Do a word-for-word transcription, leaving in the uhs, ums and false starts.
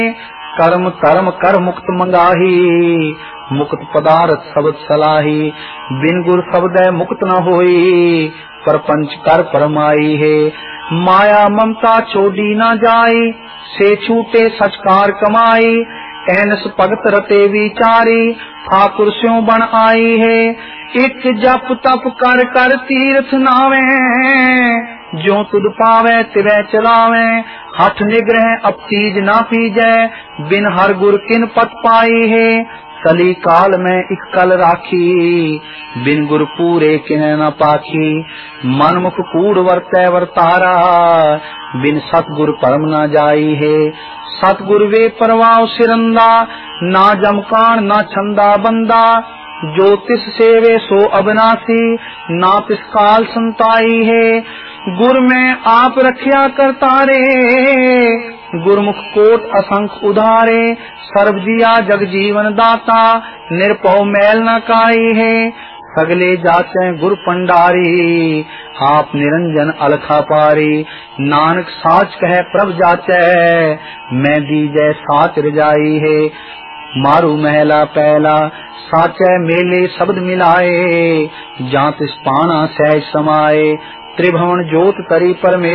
कर्म धर्म कर मुक्त मंगाही, मुक्त पदार्थ शब्द सलाही। बिन गुर शब्द मुक्त न होई, परपंच कर परमाई है। माया ममता छोड़ी न जाई, से छूटे सचकार कमाई। एनस भगत रते विचारी, ठाकुर स्यों बन आई है। एक जप तप कर कर तीर्थ नावे, जो तुद पावे तिवै चलावे। हठ निग्रह अब चीज ना पीजै, बिन हर गुर किन पत पाई है। कली काल में इक कल राखी, बिन गुर पूरे किन न पाखी। मन मुख कूड़ वर्तै वर्तारा, बिन सतगुर परम न जाई है। सतगुर वे परवाव सिरंदा, ना जमकान ना छंदा बंदा। जो तिस सेवे सो अबनासी, ना तिस काल संताई है। गुर में आप रखिया करतारे, गुरमुख कोट असंख उधारे। सर्व जिया जग जीवन दाता, निरपौ मैल न काई है। सगले जाचे गुर पंडारी, आप निरंजन अलखा पारी। नानक साच कहे प्रभ जाचे, मैं दीजै साच रजाई है। मारू महला पहला, साचे मेले शब्द मिलाए। जात इस पाना सहज समाए, त्रिभुवन जोत करी परमे